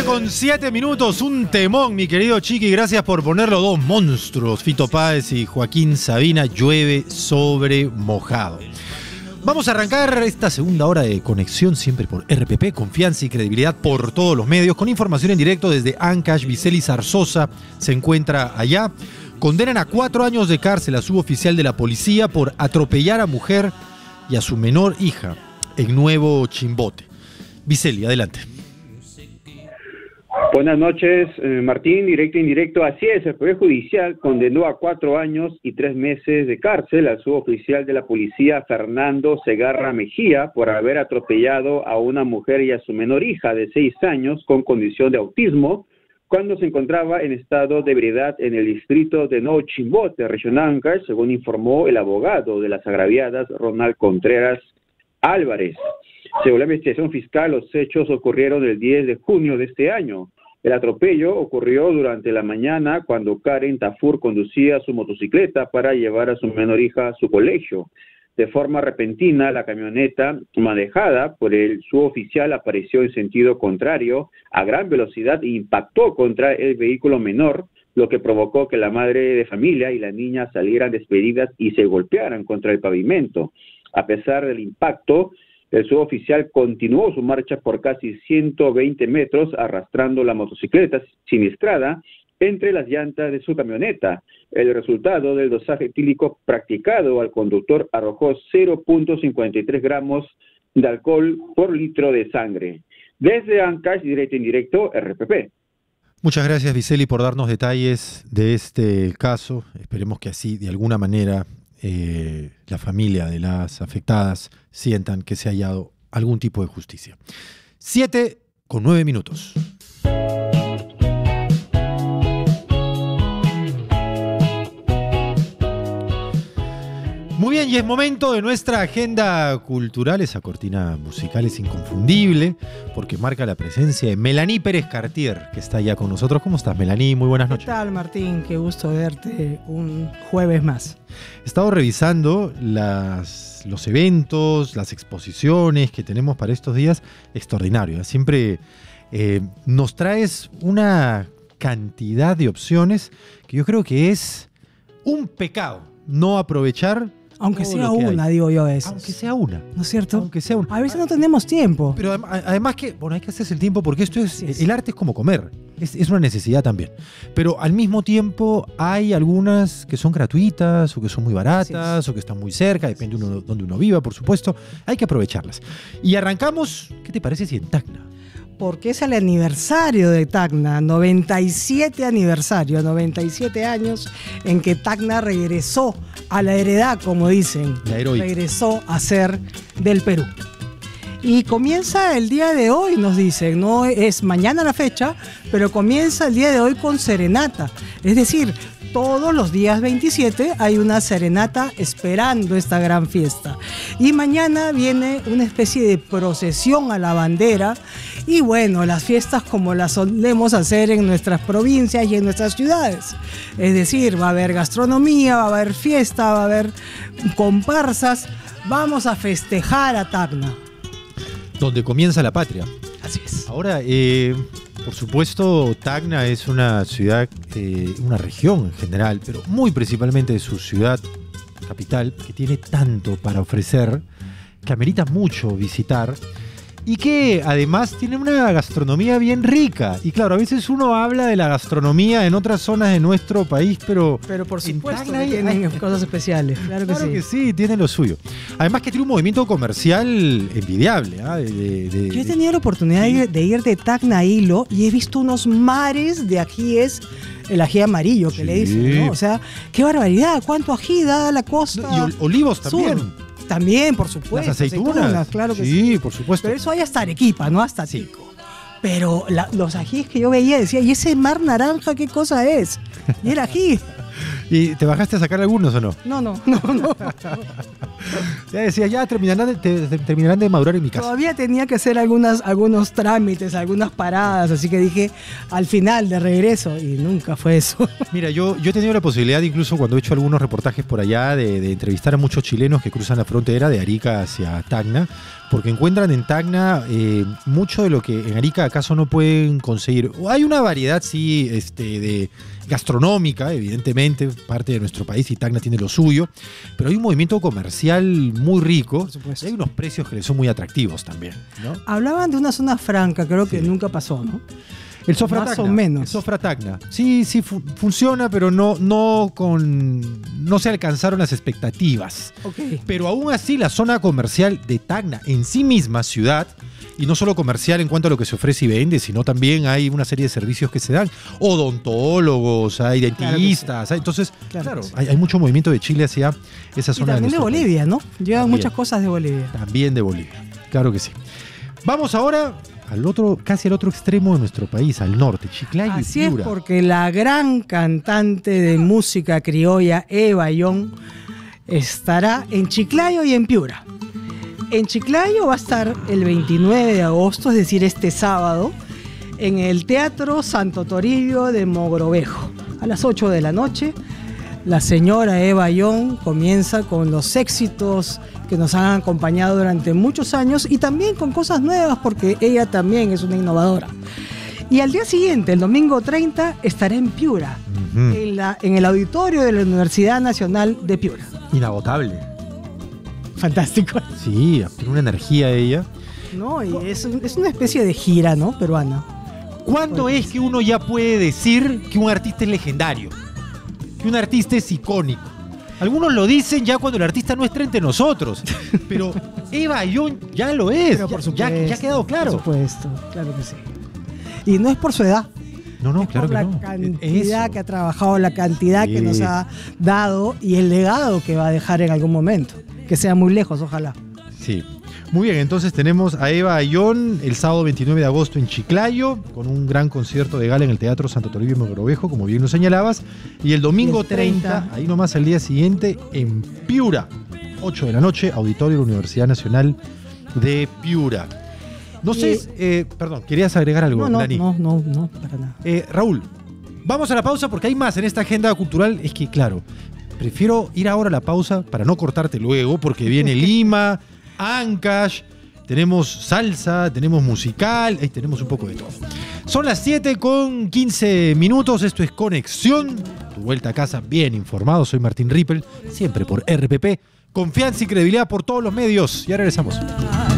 con 7 minutos, un temón, mi querido Chiqui. Gracias por ponerlo. Dos monstruos, Fito Páez y Joaquín Sabina. Llueve sobre mojado. Vamos a arrancar esta segunda hora de conexión, siempre por RPP, confianza y credibilidad por todos los medios, con información en directo desde Ancash. Viceli Zarzosa se encuentra allá. Condenan a 4 años de cárcel a suboficial de la policía por atropellar a mujer y a su menor hija en Nuevo Chimbote. Viceli, adelante. Buenas noches, Martín, directo e indirecto. Así es, el Poder Judicial condenó a 4 años y 3 meses de cárcel al suboficial de la policía Fernando Segarra Mejía por haber atropellado a una mujer y a su menor hija de 6 años con condición de autismo cuando se encontraba en estado de ebriedad en el distrito de Nuevo Chimbote, región Ancash, según informó el abogado de las agraviadas, Ronald Contreras Álvarez. Según la investigación fiscal, los hechos ocurrieron el 10 de junio de este año. El atropello ocurrió durante la mañana cuando Karen Tafur conducía su motocicleta para llevar a su menor hija a su colegio. De forma repentina, la camioneta manejada por el suboficial apareció en sentido contrario a gran velocidad e impactó contra el vehículo menor, lo que provocó que la madre de familia y la niña salieran despedidas y se golpearan contra el pavimento. A pesar del impacto, el suboficial continuó su marcha por casi 120 metros arrastrando la motocicleta siniestrada entre las llantas de su camioneta. El resultado del dosaje etílico practicado al conductor arrojó 0.53 gramos de alcohol por litro de sangre. Desde Ancash, directo e indirecto, RPP. Muchas gracias, Viceli, por darnos detalles de este caso. Esperemos que así, de alguna manera, la familia de las afectadas sientan que se ha hallado algún tipo de justicia. 7 con 9 minutos. Muy bien, y es momento de nuestra agenda cultural. Esa cortina musical es inconfundible porque marca la presencia de Melanie Pérez Cartier, que está ya con nosotros. ¿Cómo estás, Melanie? Muy buenas noches. ¿Qué tal, Martín? Qué gusto verte un jueves más. He estado revisando los eventos, las exposiciones que tenemos para estos días. Extraordinario. Siempre nos traes una cantidad de opciones que yo creo que es un pecado no aprovechar. Aunque sea una, digo yo a veces. Aunque sea una. ¿No es cierto? Aunque sea una. A veces no tenemos tiempo. Pero además que, bueno, hay que hacerse el tiempo porque esto es, el arte es como comer. Es una necesidad también. Pero al mismo tiempo hay algunas que son gratuitas o que son muy baratas o que están muy cerca, depende de donde uno viva, por supuesto. Hay que aprovecharlas. Y arrancamos, ¿qué te parece si en Tacna? Porque es el aniversario de Tacna, 97 aniversario, 97 años en que Tacna regresó a la heredad, como dicen, regresó a ser del Perú. Y comienza el día de hoy, nos dicen, no es mañana la fecha, pero comienza el día de hoy con serenata, es decir, todos los días 27 hay una serenata esperando esta gran fiesta. Y mañana viene una especie de procesión a la bandera y bueno, las fiestas como las solemos hacer en nuestras provincias y en nuestras ciudades. Es decir, va a haber gastronomía, va a haber fiesta, va a haber comparsas. Vamos a festejar a Tacna. Donde comienza la patria. Así es. Ahora, por supuesto, Tacna es una ciudad, una región en general, pero muy principalmente de su ciudad capital, que tiene tanto para ofrecer, que amerita mucho visitar y que además tiene una gastronomía bien rica. Y claro, a veces uno habla de la gastronomía en otras zonas de nuestro país, pero por supuesto que tienen cosas especiales. Claro que sí, tiene lo suyo. Además que tiene un movimiento comercial envidiable. Yo he tenido la oportunidad de ir de Tacna a Hilo y he visto unos mares de ajíes, el ají amarillo que le dicen, ¿no? O sea, qué barbaridad, cuánto ají da la costa. Y olivos también. Sur. También, por supuesto. Las aceitunas, claro que sí, por supuesto. Pero eso hay hasta Arequipa, ¿no? Hasta Tico. Pero los ajíes que yo veía, decía, ¿y ese mar naranja qué cosa es? Y el ají. ¿Y te bajaste a sacar algunos o no? No. Ya decía, ya terminarán de madurar en mi casa. Todavía tenía que hacer algunos trámites, algunas paradas, así que dije al final de regreso y nunca fue eso. Mira, yo he tenido la posibilidad, incluso cuando he hecho algunos reportajes por allá, de entrevistar a muchos chilenos que cruzan la frontera de Arica hacia Tacna, porque encuentran en Tacna mucho de lo que en Arica acaso no pueden conseguir. Hay una variedad, sí, de gastronómica, evidentemente, parte de nuestro país, y Tacna tiene lo suyo, pero hay un movimiento comercial muy rico. Por supuesto. Y hay unos precios que les son muy atractivos también, ¿no? Hablaban de una zona franca, creo que nunca pasó, ¿no? El Sofra Más Tacna, o menos. El Sofra Tacna. Sí, funciona, pero no se alcanzaron las expectativas. Okay. Pero aún así, la zona comercial de Tacna en sí misma, ciudad, y no solo comercial en cuanto a lo que se ofrece y vende, sino también hay una serie de servicios que se dan. Odontólogos, hay dentistas. Entonces, claro, hay mucho movimiento de Chile hacia esa zona. Y también de Bolivia, país, ¿no? Llegan muchas cosas de Bolivia. También de Bolivia, claro que sí. Vamos ahora casi al otro extremo de nuestro país, al norte, Chiclayo y Piura. Así es, porque la gran cantante de música criolla, Eva Ayllón, estará en Chiclayo y en Piura. En Chiclayo va a estar el 29 de agosto, es decir, este sábado, en el Teatro Santo Toribio de Mogrovejo. A las 8 de la noche, la señora Eva Ayllón comienza con los éxitos que nos han acompañado durante muchos años y también con cosas nuevas, porque ella también es una innovadora. Y al día siguiente, el domingo 30, estará en Piura, en el auditorio de la Universidad Nacional de Piura. Inagotable. Fantástico. Sí, tiene una energía ella. No, y es una especie de gira, ¿no? Peruana. ¿Cuándo es que uno ya puede decir que un artista es legendario? Que un artista es icónico. Algunos lo dicen ya cuando el artista no está entre nosotros, pero Eva Ayllón ya lo es, ya ha quedado claro. Por supuesto, claro que sí. Y no es por su edad. No, es claro por que la no. cantidad que ha trabajado, la cantidad que nos ha dado y el legado que va a dejar en algún momento. Que sea muy lejos, ojalá. Sí. Muy bien, entonces tenemos a Eva Ayllón el sábado 29 de agosto en Chiclayo, con un gran concierto de gala en el Teatro Santo Toribio Mogrovejo, como bien lo señalabas, y el domingo 30, ahí nomás al día siguiente, en Piura, 8 de la noche, auditorio de la Universidad Nacional de Piura. No sé, perdón, ¿querías agregar algo, Dani? No, para nada. Raúl, vamos a la pausa porque hay más en esta agenda cultural. Es que, claro, prefiero ir ahora a la pausa para no cortarte luego, porque viene Lima, Ancash, tenemos salsa, tenemos musical, ahí tenemos un poco de todo. Son las 7:15, esto es Conexión, tu vuelta a casa bien informado. Soy Martín Rippel, siempre por RPP, confianza y credibilidad por todos los medios. Ya regresamos.